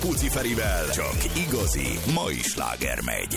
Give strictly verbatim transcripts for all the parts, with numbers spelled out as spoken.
Puci Ferivel csak igazi mai sláger megy.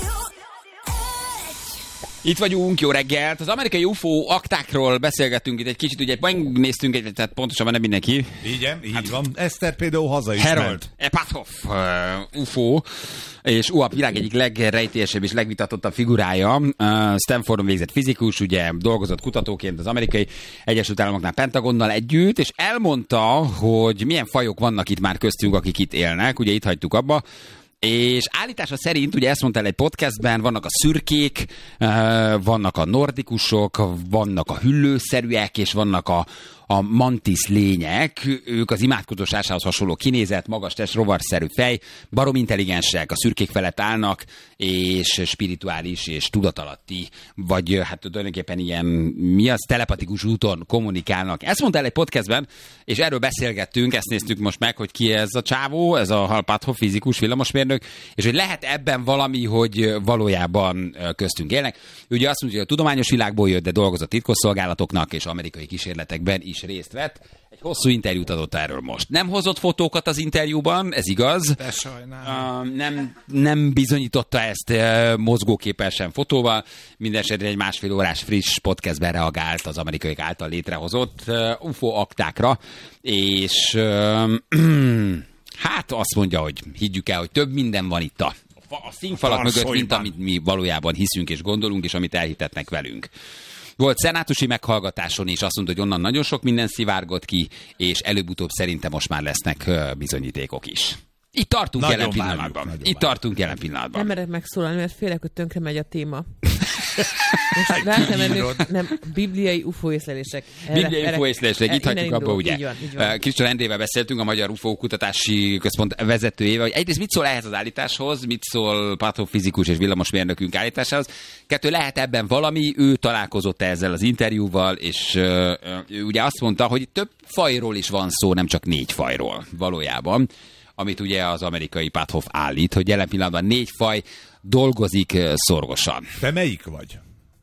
Itt vagyunk, jó reggelt. Az amerikai u f o aktákról beszélgettünk itt egy kicsit, ugye megnéztünk egy, tehát pontosabban nem mindenki. Igen, így hát, van. Eszter például haza is Harold ment. Epathoff uh, u f o, és u á pé világ egyik legrejtélyesebb és legvitatottabb figurája. Uh, Stanfordon végzett fizikus, ugye dolgozott kutatóként az amerikai Egyesült Államoknál, Pentagonnal együtt, és elmondta, hogy milyen fajok vannak itt már köztünk, akik itt élnek. Ugye itt hagytuk abba. És állítása szerint, ugye ezt mondta el egy podcastben, vannak a szürkék, vannak a nordikusok, vannak a hüllőszerűek, és vannak a, a mantis lények. Ők az imádkozósásához hasonló kinézet, magas test, rovarszerű fej, barom intelligensek, a szürkék felett állnak, és spirituális és tudatalatti, vagy hát tulajdonképpen ilyen, mi az, telepatikus úton kommunikálnak. Ezt mondta el egy podcastben, és erről beszélgettünk, ezt néztük most meg, hogy ki ez a csávó, ez a Epathoff fizikus, villamosmérnök, és hogy lehet ebben valami, hogy valójában köztünk élnek. Ugye azt mondja, hogy a tudományos világból jött, de dolgozott titkosszolgálatoknak, és amerikai kísérletekben is részt vett. Egy hosszú interjút adott erről most. Nem hozott fotókat az interjúban, ez igaz. De sajnálom. Uh, nem, nem bizonyította ezt uh, mozgóképesen fotóval. Mindenesetre egy másfél órás friss podcastben reagált az amerikaiak által létrehozott uh, u f o aktákra, és uh, hát azt mondja, hogy higgyük el, hogy több minden van itt a, a színfalak mögött, mint amit mi valójában hiszünk és gondolunk, és amit elhitetnek velünk. Volt szenátusi meghallgatáson is, azt mondta, hogy onnan nagyon sok minden szivárgott ki, és előbb-utóbb szerintem most már lesznek bizonyítékok is. Itt tartunk nagyon jelen várjuk, pillanatban. Itt várjuk. tartunk jelen pillanatban. Nem merek megszólalni, mert félek, hogy tönkre megy a téma. Most lehetne mennünk, nem, bibliai u f o észlelések. Bibliai u f o észlelések, itt hagyjuk abba, ugye. Krisztián Endrével beszéltünk, a Magyar u f o Kutatási Központ vezetőjével, hogy egyrészt mit szól ehhez az állításhoz, mit szól Epathoff fizikus és villamosmérnökünk állításához. Kettő, lehet ebben valami, ő találkozott ezzel az interjúval, és uh, ő ugye azt mondta, hogy több fajról is van szó, nem csak négy fajról valójában, amit ugye az amerikai Epathoff állít, hogy jelen pillanatban négy faj dolgozik szorgosan. Te melyik vagy?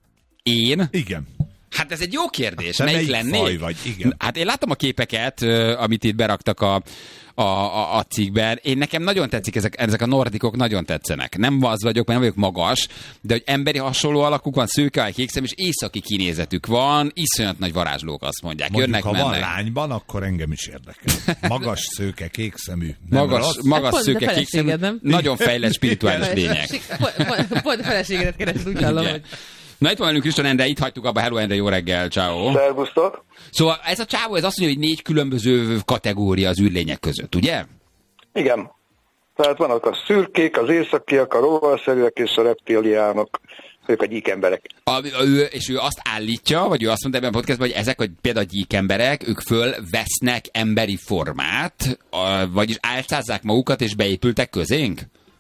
Én? Igen. Hát ez egy jó kérdés. Te melyik melyik lennék? faj vagy? Igen. Hát én láttam a képeket, amit itt beraktak a, a, a, a cikkben. Én nekem nagyon tetszik, ezek, ezek a nordikok nagyon tetszenek. Nem az vagyok, mert nem vagyok magas, de hogy emberi hasonló alakuk van, szőke, kékszem, és északi kinézetük van, iszonyat nagy varázslók, azt mondják. Mondjuk, Jönnek, ha mennek. van lányban, akkor engem is érdekel. Magas, szőke, kékszemű. Magas, magas hát szőke, kékszemű. Nagyon fejlett spirituális lények. Pont a feleségedet keresed, úgy hallom, hogy... Na itt van velünk Krisztián Endre, itt hagytuk abba. Hello Endre, jó reggel, ciao. Szervusztok. Szóval ez a csávó, ez azt mondja, hogy négy különböző kategória az űrlények között, ugye? Igen. Tehát vannak a szürkék, az északiak, a rovarszerűek és a reptiliánok. Ők a gyíkemberek. A, ő, és ő azt állítja, vagy ő azt mondta ebben a podcastban, hogy ezek, hogy például a gyíkemberek, ők fölvesznek emberi formát, a, vagyis álcázzák magukat és beépültek közénk?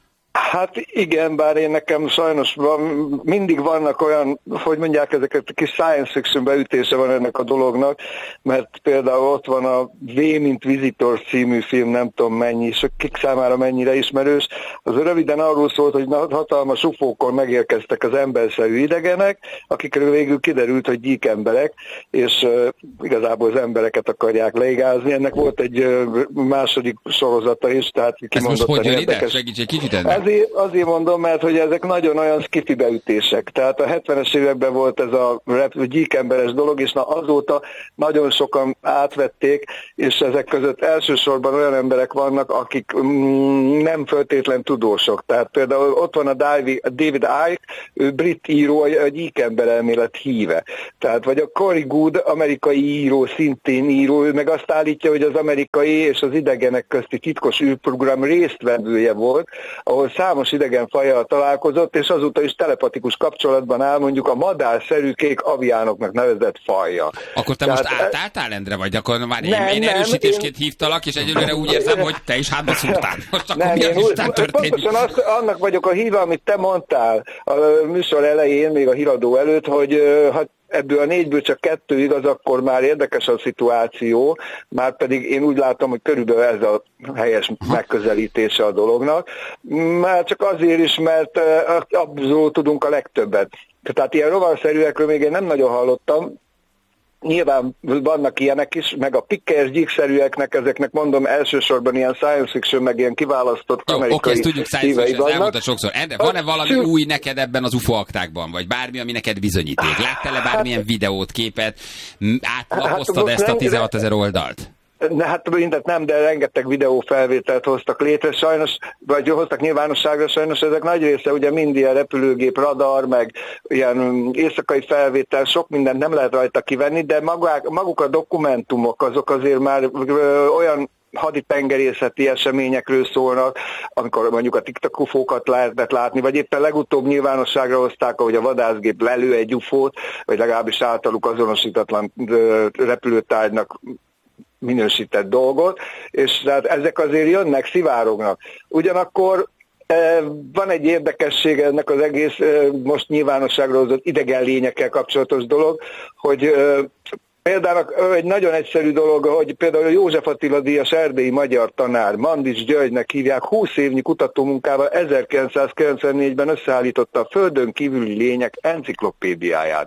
Hát igen, bár én nekem sajnos van, mindig vannak olyan, hogy mondják, ezeket a kis science fiction beütése van ennek a dolognak, mert például ott van a V mint Visitor című film, nem tudom mennyi, és kik számára mennyire ismerős. Az röviden arról szólt, hogy hatalmas ufókon megérkeztek az emberszerű idegenek, akikről végül kiderült, hogy gyíkemberek, és uh, igazából az embereket akarják leigázni. Ennek volt egy uh, második sorozata is, tehát kimondottan érdekes. Segíts egy kicsit ennek. Azért, azért mondom, mert hogy ezek nagyon olyan skifi beütések. Tehát a hetvenes években volt ez a gyíkemberes dolog, és na azóta nagyon sokan átvették, és ezek között elsősorban olyan emberek vannak, akik mm, nem feltétlen tudósok. Tehát például ott van a David Icke, ő brit író, a gyíkember elmélet híve. Tehát vagy a Corey Goode, amerikai író, szintén író, ő meg azt állítja, hogy az amerikai és az idegenek közti titkos űrprogram résztvevője volt, ahol számos idegen fajjal találkozott, és azóta is telepatikus kapcsolatban áll mondjuk a madárszerű kék aviánoknak nevezett fajja. Akkor te Tehát, most átálltál, Endre, vagy akkor már nem, én, én erősítésként én... hívtalak, és egyelőre úgy érzem, hogy te is hátba szúrtál. Most akkor nem, mi az Isten történik? Pontosan azt, annak vagyok a híve, amit te mondtál a műsor elején, még a híradó előtt, hogy hát ebből a négyből csak kettő igaz, akkor már érdekes a szituáció, már pedig én úgy látom, hogy körülbelül ez a helyes megközelítése a dolognak. Már csak azért is, mert abból tudunk a legtöbbet. Tehát ilyen rovarszerűekről még én nem nagyon hallottam, Nyilván vannak ilyenek is, meg a pikkelyes gyíkszerűeknek, ezeknek mondom elsősorban ilyen science fiction, meg ilyen kiválasztott Jó, amerikai oké, ezt tudjuk, science fiction, ezt elmondta sokszor. Ende, van-e valami Ső... új neked ebben az u f o aktákban, vagy bármi, ami neked bizonyíték? Láttál-e bármilyen hát, videót, képet? Átlapoztad hát, ezt a tizenhat ezer oldalt? Ne, hát mindent nem, de rengeteg videófelvételt hoztak létre, sajnos, vagy hoztak nyilvánosságra, sajnos ezek nagy része ugye mind ilyen repülőgép, radar, meg ilyen éjszakai felvétel, sok mindent nem lehet rajta kivenni, de maguk, maguk a dokumentumok azok azért már ö, olyan haditengerészeti eseményekről szólnak, amikor mondjuk a tiktakufókat lehetett látni, vagy éppen legutóbb nyilvánosságra hozták, ahogy a vadászgép lelő egy ufót, vagy legalábbis általuk azonosítatlan ö, repülőtárgynak minősített dolgot, és tehát ezek azért jönnek, szivárognak. Ugyanakkor e, van egy érdekesség ennek az egész e, most nyilvánosságra hozott idegen lényekkel kapcsolatos dolog, hogy e, például egy nagyon egyszerű dolog, hogy például József Attila díjas erdélyi magyar tanár, Mandics Györgynek hívják, húsz évnyi kutatómunkával ezerkilencszázkilencvennégyben összeállította a földön kívüli lények enciklopédiáját.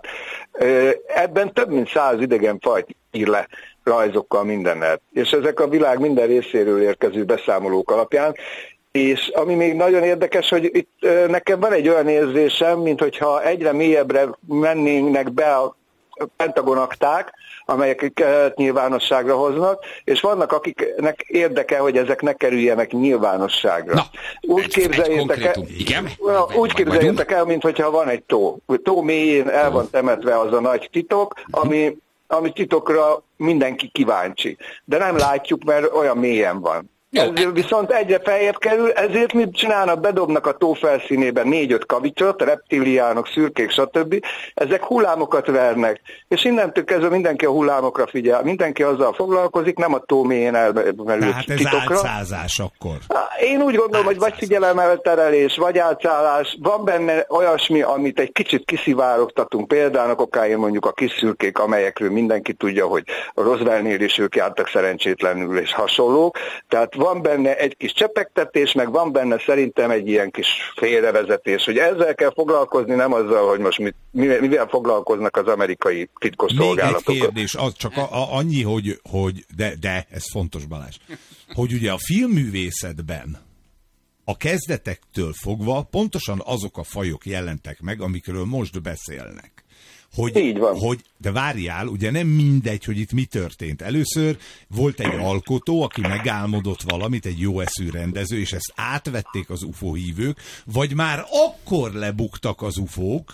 Ebben több mint száz idegen fajt ír le rajzokkal, mindennel. És ezek a világ minden részéről érkező beszámolók alapján. És ami még nagyon érdekes, hogy itt nekem van egy olyan érzésem, minthogyha egyre mélyebbre mennének be a Pentagon akták, amelyeket nyilvánosságra hoznak, és vannak, akiknek érdeke, hogy ezek ne kerüljenek nyilvánosságra. Na, úgy egy, képzeljétek, egy el, Igen? úgy képzeljétek el, mintha van egy tó. Tó mélyén el van temetve az a nagy titok, ami, ami titokra mindenki kíváncsi. De nem látjuk, mert olyan mélyen van. Ez viszont egyre feljebb kerül, ezért mit csinálnak, bedobnak a tó felszínében négy-öt kavicsot, reptiliánok, szürkék, stb. Ezek hullámokat vernek, és innentől kezdve mindenki a hullámokra figyel, mindenki azzal foglalkozik, nem a tó mélyén elmerült hát titokra. ez álcázás akkor. Én úgy gondolom, Álcázás. hogy vagy figyelemelterelés, vagy álcálás, van benne olyasmi, amit egy kicsit kiszivárogtatunk, például okáért mondjuk a kis szürkék, amelyekről mindenki tudja, hogy a Roswellnél is ők jártak szerencsétlenül és hasonlók, tehát van benne egy kis csepegtetés, meg van benne szerintem egy ilyen kis félrevezetés, hogy ezzel kell foglalkozni, nem azzal, hogy most mit, mivel foglalkoznak az amerikai titkosszolgálatok. Még egy kérdés, az csak a, a, annyi, hogy, hogy de, de, ez fontos, Balázs, hogy ugye a filmművészetben a kezdetektől fogva pontosan azok a fajok jelentek meg, amikről most beszélnek. Hogy, Így van. Hogy, de várjál, ugye nem mindegy, hogy itt mi történt. Először volt egy alkotó, aki megálmodott valamit, egy jó eszű rendező, és ezt átvették az ufó hívők, vagy már akkor lebuktak az ufók,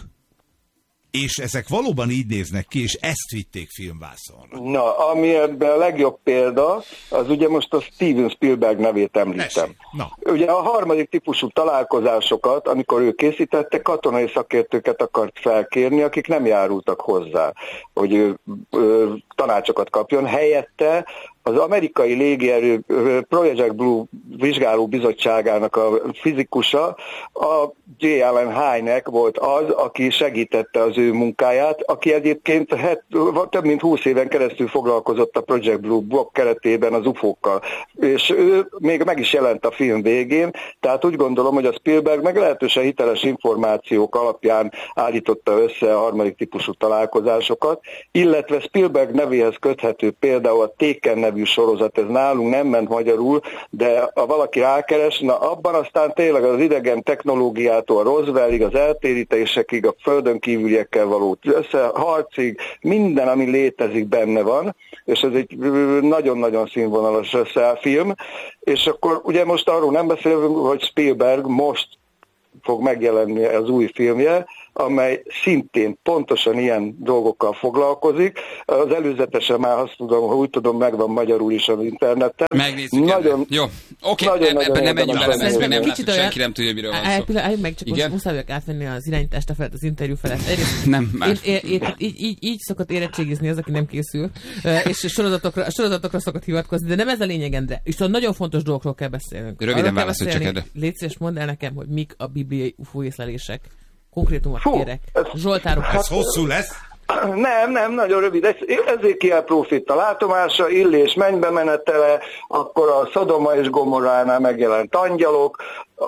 és ezek valóban így néznek ki, és ezt vitték filmvászonra. Na, ami ebben a legjobb példa, az ugye most a Steven Spielberg nevét említem. Ugye a harmadik típusú találkozásokat, amikor ő készítette, katonai szakértőket akart felkérni, akik nem járultak hozzá, hogy ő, ő tanácsokat kapjon. Helyette az amerikai légierő Project Blue vizsgáló bizottságának a fizikusa, a J. Allen Hynek volt az, aki segítette az ő munkáját, aki egyébként het, több mint húsz éven keresztül foglalkozott a Project Blue blokk keretében az ufókkal. És ő még meg is jelent a film végén, tehát úgy gondolom, hogy a Spielberg meglehetősen hiteles információk alapján állította össze a harmadik típusú találkozásokat, illetve Spielberg nevéhez köthető például a Taken nevű sorozat, ez nálunk nem ment magyarul, de ha valaki rákeres, na abban aztán tényleg az idegen technológiától a Roswellig, az eltérítésekig, a földön kívüliekkel való összeharcig, minden, ami létezik, benne van, és ez egy nagyon-nagyon színvonalas film, és akkor ugye most arról nem beszélünk, hogy Spielberg most fog megjelenni az új filmje, amely szintén pontosan ilyen dolgokkal foglalkozik. Az előzetesen már azt tudom, hogy úgy tudom, megvan magyarul is az interneten. Megnézzük. Nagyon, jó, oké, okay, ebben nem menjünk bele, mert nem kicsit olyan... senki nem tudja, miről van szó. Állj meg, csak most muszáj vagyok átvenni az irányítást a felett, az interjú felett. Egyrészt, nem, már. Én, én, én, így, így, így szokott érettségizni az, aki nem készül, és sorozatokra, sorozatokra szokott hivatkozni, de nem ez a lényeg, Endre. És szóval nagyon fontos dolgokról kell beszélnünk. Röviden válaszolj csak erre. Légy szíves, mondd el nekem, hogy mik a bibliai ufó észlelések. Konkrétumot kérek. Zsoltárok. Ez hosszú lesz? Nem, nem, nagyon rövid. Ez, Ezékiel próféta látomása, Illés mennybe menetele, akkor a Szodoma és Gomorránál megjelent angyalok,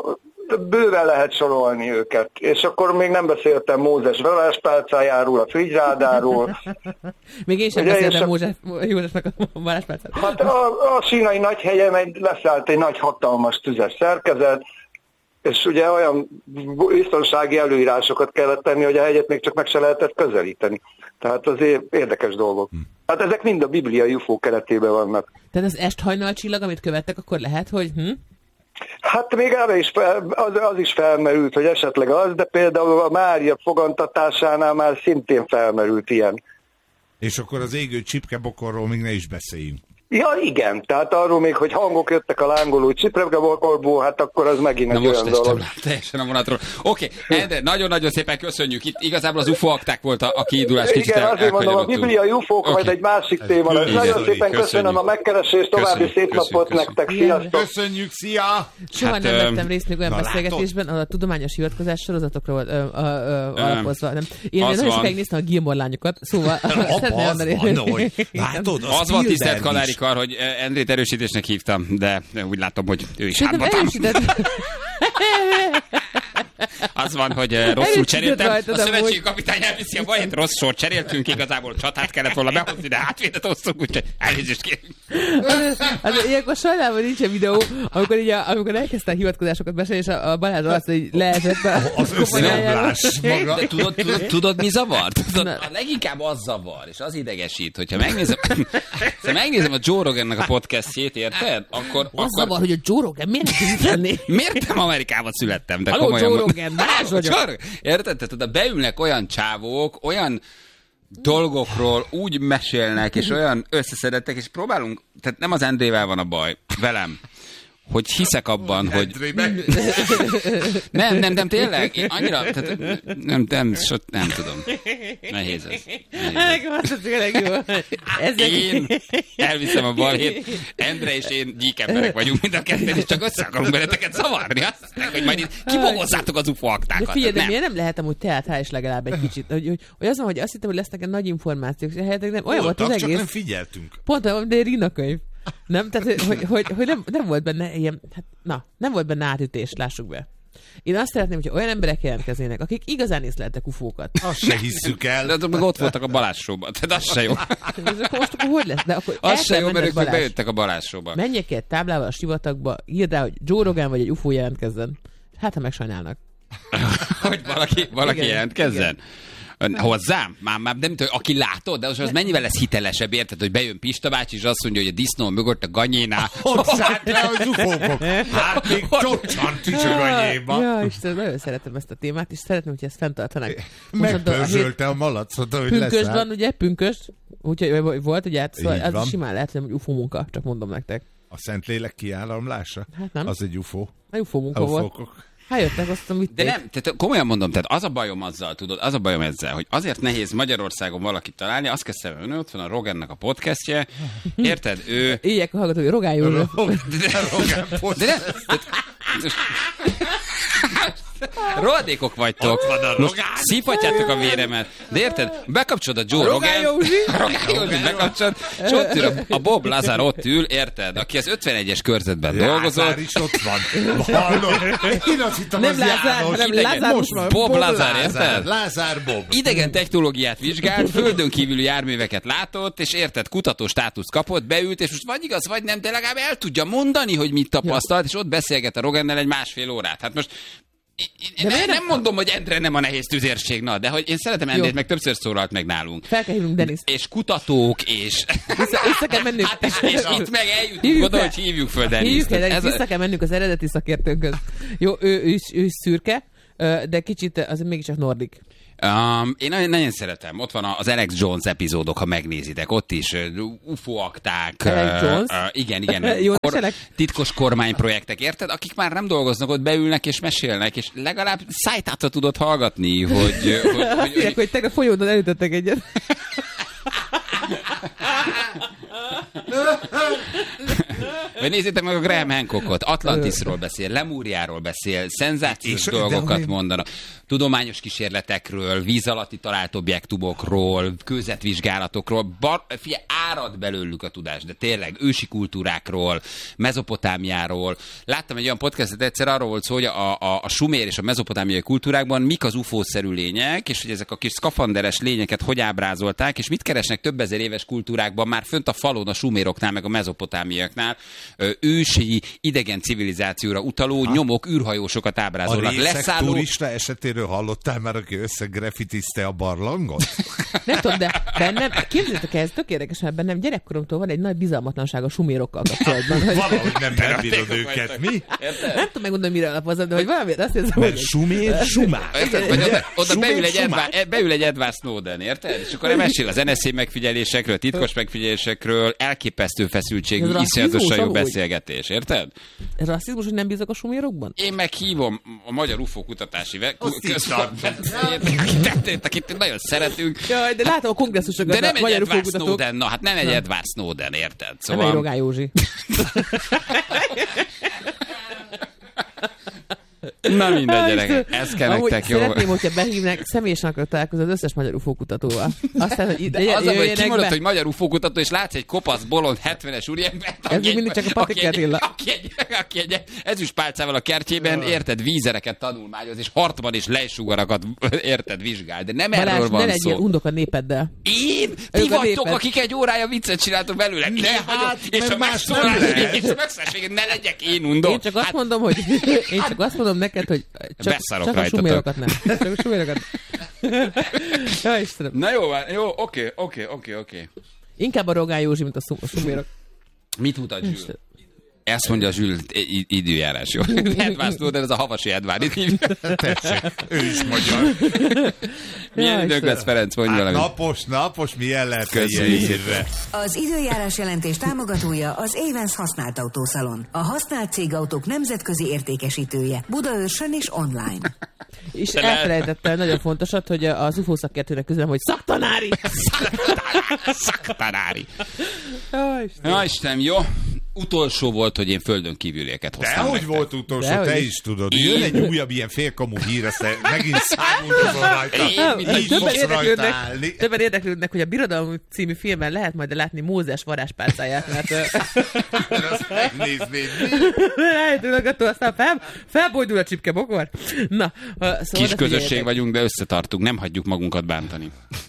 bőven lehet sorolni őket. És akkor még nem beszéltem Mózes varázspálcájáról, a Frigyrádáról. Még én sem Ugye, beszéltem és a- Mózes- Józsefnek a varázspálcáról. Hát a, a sínai nagyhelyen egy, leszállt egy nagy hatalmas tüzes szerkezet, és ugye olyan biztonsági előírásokat kellett tenni, hogy a hegyet még csak meg se lehetett közelíteni. Tehát azért érdekes dolgok. Hát ezek mind a bibliai u f o keretében vannak. Tehát az est-hajnal csillag, amit követtek, akkor lehet, hogy hm? Hát még erre is fel, az, az is felmerült, hogy esetleg az, de például a Mária fogantatásánál már szintén felmerült ilyen. És akkor az égő csipkebokorról még ne is beszéljünk. Ja, igen, tehát arról még, hogy hangok jöttek a lángoló csipkeborból, hát akkor az megint Na egy most olyan estem dolog. le teljesen a vonatról. Oké, okay, Endre, nagyon-nagyon szépen köszönjük. Itt igazából az u f o akták volt a, a kiindulás. Kicsit Igen, el, azért mondom, a elkanyarodtunk. bibliai u f o-k majd Oké. egy másik Ez téma lesz. külön Nagyon sztori, szépen köszönöm köszönjük. a megkeresést, további Köszönjük, szép köszönjük, napot köszönjük. nektek, sziasztok! Köszönjük, szia! Soha Hát, nem ö, vettem részt még olyan na, beszélgetésben, ahol a tudományos hivatkozás sorozatokra volt ö, ö, ö, alapozva. Nem. Én az nagyon van. sokáig néztem a Gilmore lányokat, szóval... Apa, az van, hogy látod, a Az van, tisztelt Spielberg Kalári is. Kar, hogy eh, Endrét erősítésnek hívtam, de úgy látom, hogy ő is Szerintem hátba támaszt. erősített. Az van, hogy eh, rosszul Erősített cseréltem. rajtad A szövetségi amúgy. kapitány elviszi a bajét, rossz sort cseréltünk, igazából csatát kellett volna behozni, de hátvédet hoztunk, úgyhogy elnézést kérünk. Hát ilyenkor sajnálom, hogy nincsen videó, amikor, így a, amikor elkezdte a hivatkozásokat beszélni, és a, a Balázs azt, hogy leesett a Az összeomlás maga. De tudod, tudod, tudod, mi zavar? Tudod, Na. a leginkább az zavar, és az idegesít, hogyha megnézem, ha megnézem a Joe Rogannek a podcastjét, érted? Akkor, Az akkor zavar, hogy a Joe Rogan miért nem tud lenni? miért nem Amerikában születtem? De Halló, komolyan Joe mond- Rogan, Balázs vagyok. Joe Rogan. Érted? Tehát oda beülnek olyan csávók, olyan dolgokról úgy mesélnek, és olyan összeszedettek, és próbálunk, tehát nem az Endrével van a baj, velem, hogy hiszek abban, hogy nem, nem, nem, tényleg, én annyira, tehát, nem, nem, so, nem tudom. Nehéz ez. Nehéz ez. Nekem azt tetszik a legjobb. Ezek... Én elviszem a balhét, Endre és én gyík emberek vagyunk mind a ketten, és csak össze akarunk benneteket zavarni, azt, hogy majd itt kibogozzátok az u f o aktákat. De figyelj, de nem. miért nem lehet amúgy teátrális legalább egy kicsit? Hogy, hogy, hogy az van, hogy azt hittem, hogy lesznek nagy információk, és helyetleg nem, olyan volt az Voltak, csak egész. nem figyeltünk. Pont olyan, de Rina könyv. Nem? Tehát, hogy, hogy, hogy, hogy nem, nem volt benne ilyen, hát, na, nem volt benne átütés, lássuk be. Én azt szeretném, hogyha olyan emberek jelentkeznének, akik igazán észleltek ufókat. Azt se hisszük el. De azok meg ott voltak a Balázs show-ban, tehát az se jó. És akkor most akkor hogy lesz? De akkor el Az se kell jó, mert menned, ők meg Balázs. bejöttek a Balázs show-ba. Menjek egy táblával a sivatagba, írd rá, hogy Joe Rogan vagy egy ufó jelentkezzen. Hát, ha megsajnálnak. Hogy valaki, valaki Igen, jelentkezzen. Hozzám? Már, már nem tudom, aki látod, de az, az mennyivel lesz hitelesebb, érted, hogy bejön Pista bácsi, és azt mondja, hogy a disznó mögött a ganyénál. Ott szállt le az ufókok. Hát még csocsant is a ganyéba. Ja, Isten, nagyon szeretem ezt a témát, és szeretném, hogy ezt fenntartanák. Most a- a hét- Megpörzsölte a malacot, hogy Pünkösd leszáll. van, ugye? Pünkösd. Úgyhogy vagy volt, ugye? Hát, szóval Így az van. simán lehet, hogy ufó munka, csak mondom nektek. A Szentlélek kiállamlása? Hát nem. Az egy ufó. A ufó munka A volt. ufókok. Hát jöttek, azt mondom, De vitték. nem, tehát komolyan mondom, tehát az a bajom azzal, tudod, az a bajom ezzel, hogy azért nehéz Magyarországon valakit találni, azt kezdtem, hogy ott van a Rogannek a podcastje, érted? Ő... Éjjek a hallgatói, Rogály József. De nem, rohadékok vagytok. Most szívhatjátok a véremet. De érted? Bekapcsolod a Joe Rogály Rogan. Józsi. Rogály Józsi bekapcsolod, és ott ül a- a Bob Lazar ott ül, érted? Aki az ötvenegyes körzetben dolgozott. Lázár is ott van. Hallod? Én azt hittem, Nem az Lázár, János. hanem idegen. Lázár Most van. Bob Lazar, Lázár, érted? Lázár Bob. Idegen technológiát vizsgált, földön kívüli járműveket látott, és érted, kutató státuszt kapott, beült, és most vagy igaz, vagy nem, de legalább el tudja mondani, hogy mit tapasztalt, és ott beszélget a Rogannel egy másfél órát. Hát most én miért nem mondom, hogy Endre nem a nehéz tüzérség, na, de hogy én szeretem Endrét, meg többször szólalt meg nálunk. Fel kell hívnunk Deniszt. És kutatók, és... Vissza, vissza kell mennünk. Hát, és, és itt meg eljutunk Hívjuk oda, fel. hogy hívjuk föl Hívjuk Deniszt. el, Deniszt, Ez a- vissza kell mennünk az eredeti szakértőnkhöz. Jó, ő, ő, is, ő is szürke, ö, de kicsit azért mégiscsak nordik. Um, én nagyon, nagyon szeretem. Ott van az Alex Jones epizódok, ha megnézitek. Ott is uh, u f o akták. Alex uh, Jones? Uh, igen, igen. Jó, Kor, eselek? titkos kormányprojektek, érted? Akik már nem dolgoznak, ott beülnek és mesélnek, és legalább szájtától tudod hallgatni, hogy... hogy, hogy, Figyelj, hogy tegnap folyódon elütöttek egyet. Vagy nézzétek meg a Graham Hancockot. Atlantisról beszél, Lemúriáról beszél, szenzációs és dolgokat de, mondanak. Tudományos kísérletekről, víz alatti talált objektumokról, kőzetvizsgálatokról. Bar, figyelj, árad belőlük a tudás, de tényleg ősi kultúrákról, Mezopotámiáról. Láttam egy olyan podcastet egyszer, arról volt szó, hogy a, a, a sumér és a mezopotámiai kultúrákban mik az ufószerű lények, és hogy ezek a kis szkafanderes lényeket hogy ábrázolták, és mit keresnek több ezer éves kultúrákban már fönt a falon a suméroknál, meg a mezopotámiaknál ősi idegen civilizációra utaló ha. nyomok, űrhajósokat ábrázolnak. A részek Leszálló... turista esetéről hallottál már, aki összegrafitizte a barlangot? Nem tudom, de bennem, képzeljétek el, ez tök érdekes, mert bennem gyerekkoromtól van egy nagy bizalmatlanság a sumérokkal kapcsolatban. Hogy... Valahogy nem megbírod őket, mi? Érted? Nem tudom megmondani, mire alapozod, de hogy valamiért azt hiszem, mert hogy... sumér, sumár. Érted? Vagy oda, oda beül, egy Edward, beül egy Edward Snowden, érted? És akkor mesél az en es zé megfigyelésekről, titkos megfigyelésekről, elképesztő feszültségű, iszonyatosan jó beszélgetés, érted? Rasszizmus, hogy nem bízok a sumérokban? Én meghívom a Magyar u f o kutatási központot, akit nagyon szeretünk. Jaj, de látom a kongresszusokat. De nem egy Edward Snowden, na hát nem egy Edward Snowden, érted? Szóval... Nem egy Rogán Józsi. Na mindegy, gyerekek, ez kell amúgy nektek, jó? Szeretném, hogyha behívnek, személyesen akarok találkozni az összes magyar u f o kutatóval. Aztán, hogy ide de az, hogy kimondott, be. hogy magyar u f o kutató, és látsz egy kopasz, bolond, hetvenes úriembert, ez mindig csak a Patrik Attila. Aki egy, aki egy ezüstpálcával a kertjében, érted, vízereket tanulmányoz, és hartban és lejsugarakat, érted, vizsgál. De nem Balázs, erről van ne szó. Legyél undok a népeddel. Én? Ti vagytok, akik egy órája viccet csináltok belőle. Ne, én hát, és a megszólalásig, ne legyek én undok. Én csak azt mondom, hogy én csak azt mondom neked, hogy csak, csak a sumérokat nem. Csak a sumérokat nem. Ja, Istenem. Na jó, jó, oké, oké, oké, oké. Inkább a Rogán Józsi, mint a sumérok. Mit mutat Zsül? Ezt mondja a Zsül, időjárás, jó? Edward Snowden, ez a havasi Edward. Tessék, ő is magyar. Milyen idők lesz, Ferenc, mondj hát valamit. Napos, napos, milyen lehet ilyen évre? Az időjárás jelentés támogatója az Avens használt autószalon. A használt cégautók nemzetközi értékesítője. Budaörsön és online. És elfelejtettem nagyon fontosat, hogy az u f o szakértőnek közben, hogy szaktanári! Szaktanári! Ja, Istenem, jó. Utolsó volt, hogy én földön kívülieket hoztam. Dehogy volt utolsó, Dehogy te is. is tudod. Jön egy újabb ilyen félkamú hír, aztán megint száguldozol rajta. Így Többen fogsz rajta érdeklődnek, állni. többen érdeklődnek, hogy a Birodalom című filmben lehet majd látni Mózes varázspálcáját, mert Azt megnéznéd. rájöttünk, aztán fel, felbojdul a csipke bokor. Na, szóval Kis közösség vagyunk, de összetartunk, nem hagyjuk magunkat bántani.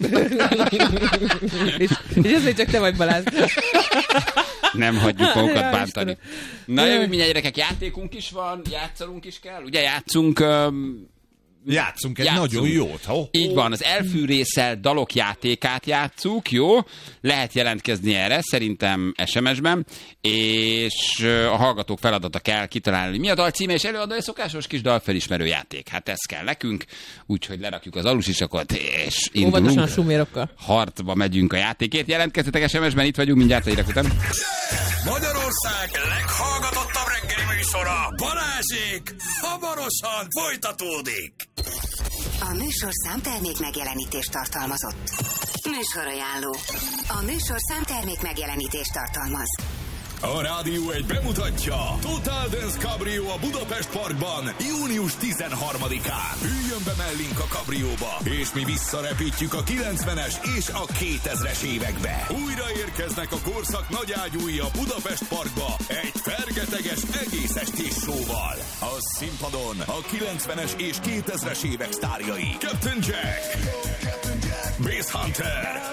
és, és ezért csak te vagy, Balázs. Nem hagyjuk magunkat Ja, bántani. Istenem. Na jövő, mindjárt gyerekek, játékunk is van, játszalunk is kell. Ugye játszunk... Um, Játszunk egy Játszunk. nagyon jót. Ho? Így van, az elfűrészel dalok játékát játsszuk, jó? Lehet jelentkezni erre, szerintem es em es-ben, és a hallgatók feladata kell kitalálni, hogy mi a dal címe, és előadói szokásos kis dalfelismerő játék. Hát ez kell nekünk, úgyhogy lerakjuk az alusisakot, és Óvatosan a indulunk. sumérokkal. Harcba megyünk a játékért. Jelentkeztetek es em es-ben, itt vagyunk, mindjárt a hírek után. Magyarország leghallgatottabb reggeli műsora, Balázsék, hamarosan folytatódik. A műsorszám termék megjelenítést tartalmazott. Műsorajánló. A műsorszám termék megjelenítést tartalmaz. A Rádió egy bemutatja Total Dance Cabrio a Budapest Parkban június tizenharmadikán. Üljön be mellénk a kabrióba, és mi visszarepítjük a kilencvenes és a kétezres évekbe. Újra érkeznek a korszak nagyágyúi a Budapest Parkba egy fergeteges egész estés showval. A színpadon a kilencvenes és kétezres évek sztárjai Captain Jack, Bass Hunter,